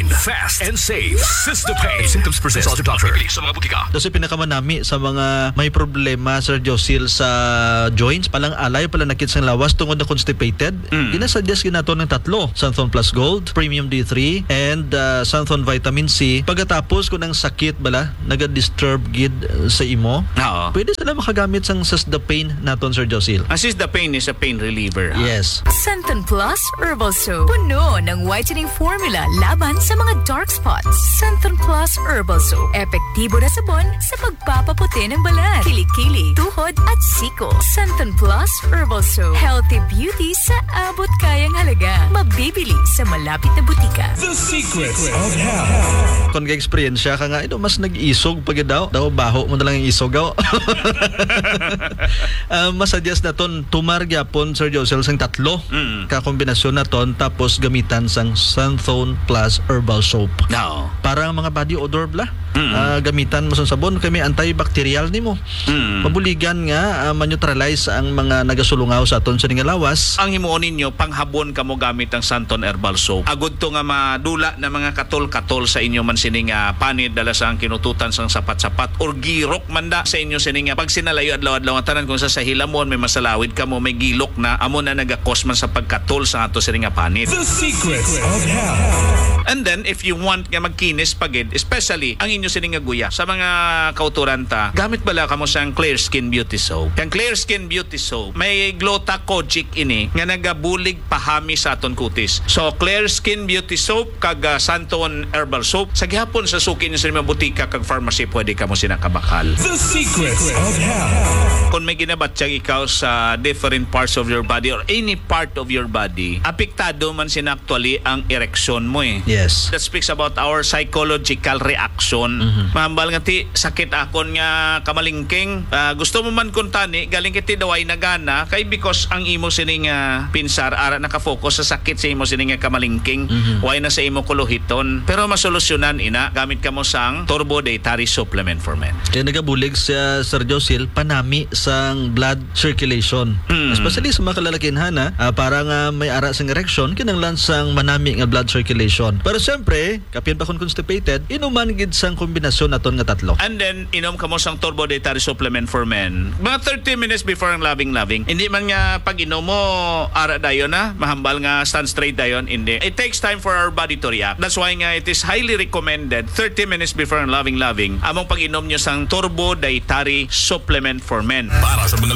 Pain. Fast and safe. Sistapain. Symptoms persist. Consult your doctor. Sa mga butika. Kasi pinakamanami sa mga may problema, Sir Josil, sa joints, palang alay, palang nakits ng lawas, tungod na constipated, ginasuggest ginato ng tatlo. Santhon Plus Gold, Premium D3, and Santhon Vitamin C. Pagkatapos kung ang sakit bala, naga-disturb gid sa imo, Oo. pwede sila makagamit sang Sistapain naton, Sir Josil. Assist the pain is a pain reliever. Yes. Santon Plus Herbal Soap. Puno ng whitening formula laban sa mga dark spots. Santon Plus Herbal Soap. Epektibo na sabon sa pagpapaputi ng balat, kilikili, tuhod at siko. Santon Plus Herbal Soap. Healthy beauty sa abot kayang halaga. Mabibili sa malapit na butika. Kung ka-experience ka nga, ito mas nag-isog pag daw baho mo na lang yung isog daw. Masuggest na ton tumar gyapon, Sir Josel, sang tatlo kakombinasyon na ton, tapos gamitan sang Santhon Plus Herbal Soap. Oo. Para mga body odor bla. Gamitan mo sa sabon kay may antibacterial nimo. Mabuligan nga ma-neutralize ang mga nagasulungaw sa aton sa lawas. Ang himuon ninyo, panghabon ka mo gamit ang Santon Herbal Soap. Agud to nga madula na mga katol-katol sa inyo man sining panid dala sa ang kinututan sang sapat-sapat or girok manda sa inyo sining pag sinalayo adlaw-adlaw nga tanan kung sa hilamon may masalawid ka mo, may gilok na amo na nagakos man sa pagkatol sa ato sining panid. And then if you want nga magkinis pagid, especially ang inyo sining guya sa mga kauturan ta, gamit bala kamo sang Clear Skin Beauty Soap. Kang Clear Skin Beauty Soap may glutathione ini nga nagabulig pahami sa aton kutis. So Clear Skin Beauty Soap kag Santon Herbal Soap sa gihapon sa suki niyo sa mga butika kag pharmacy pwede kamo sinakabakal. Kung may ginabatyag ikaw sa different parts of your body or any part of your body, apektado man sin actually ang ereksyon mo eh. Yes. That speaks about our psychological reaction. Mahambal nga ti sakit akon nga kamalingking. Gusto mo man kuntani galing kiti daway nagana kay because ang imo sining pinsar ara nakafocus sa sakit sa imo sining kamalingking. Why na sa imo kuluhiton. Pero masolusyonan ina gamit kamo sang Turbo Dietary Supplement for Men. Kaya nagabulig sa Sir Josil panami sang blood circulation. Especially sa mga kalalakinhan parang may ara sang erection kinanglan sang manami nga blood circulation. Pero siyempre, kapin pa kung constipated, inuman gid sang kombinasyon naton nga tatlo. And then inom kamo sang Turbo Dietary Supplement for Men. Mga 30 minutes before ang loving. Hindi man nga pag inom mo ara dayon mahambal nga stand straight dayon, hindi. It takes time for our body to react. That's why nga it is highly recommended 30 minutes before ang loving among pag inom nyo sang Turbo Dietary Supplement for Men. Para sa mga